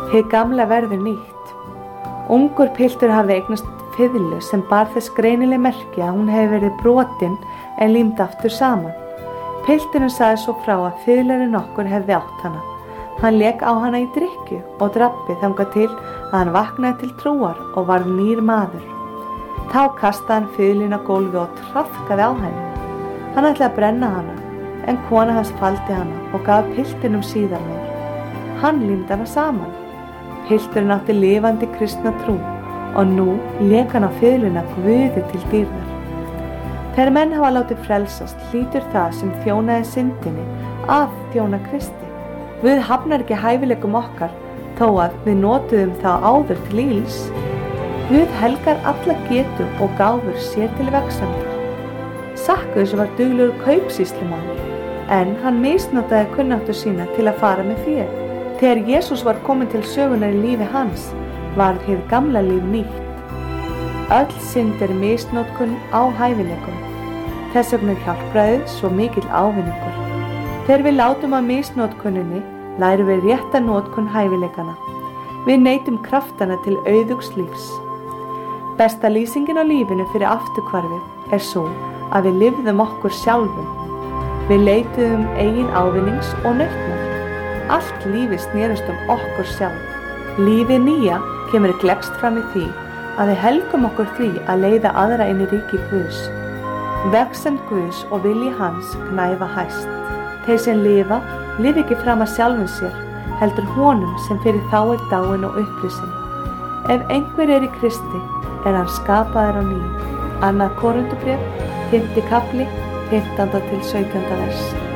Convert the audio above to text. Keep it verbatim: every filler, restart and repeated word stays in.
Hið gamla verður nýtt. Ungur piltur hafði eignast fiðlu sem bar þess greinileg merki að hún hefði verið brotin en límd aftur saman. Pilturinn sagði svo frá að fiðlarinn nokkur hefði átt hana. Hann lék á hana í drykkju og drabbi þangað til að hann vaknaði til trúar og varð nýr maður. Þá kastaði hann fiðlinn á gólfið og traðkaði á henni. Hann ætlaði að brenna hana, en kona hans faldi hana og gaf piltinum síðar meir. Hann límdi hana saman. Pilturinn átti lifandi kristna trú og nú lék hann á fiðluna Guði til dýrðar. Þegar menn hafa látið frelsast hlýtur það sem þjónaði syndinni að þjóna Kristi. Guð hafnar ekki hæfileikum okkar þó að við notuðum það áður til ills. Guð helgar alla getu og gáfur sér til vegsemdar. Sakkaus var duglegur kaupsýslumaður, en hann misnotaði kunnáttu sína til að fara með fé. Þegar Jesús var kominn til sögunar í lífi hans, varð hið gamla líf nýtt. Öll synd er misnotkun á hæfileikum. Þess vegna er hjálpræðið svo mikill ávinningur. Þegar við látum að misnotkuninni, lærum við rétta notkun hæfileikana. Við neytum kraftana til auðugs lífs. Besta lýsingin á lífinu fyrir afturhvarfið er svo að við lifðum okkur sjálfum. Við leituðum eigin ávinnings og nautnar. Allt lífið snerist um okkur sjálf. Lífið nýja kemur gleggst fram í því að við helgum okkur því að leiða aðra inn í ríki Guðs. Vegsemd Guðs og vilji hans gnæfa hæst. Þeir sem lifa, lifa ekki fram að sjálfum sér, heldur honum sem fyrir þá er dáinn og upprisin. Ef einhver er í Kristi, er hann skapaður á ný. Annað Korinthubréf, fimmti kafli, fimmtánda til sautjánda vers.